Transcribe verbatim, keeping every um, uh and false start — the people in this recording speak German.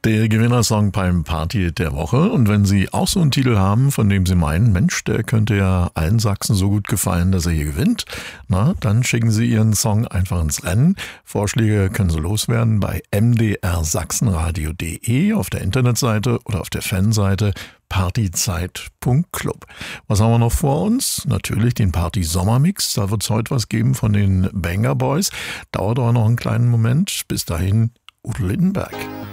Der Gewinnersong beim Party der Woche. Und wenn Sie auch so einen Titel haben, von dem Sie meinen, Mensch, der könnte ja allen Sachsen so gut gefallen, dass er hier gewinnt, na, dann schicken Sie Ihren Song einfach ins Rennen. Vorschläge können Sie loswerden bei m d r sachsenradio punkt de auf der Internetseite oder auf der Fanseite partyzeit punkt club. Was haben wir noch vor uns? Natürlich den Party-Sommermix. Da wird es heute was geben von den Banger Boys. Dauert aber noch einen kleinen Moment. Bis dahin, Udo Lindenberg.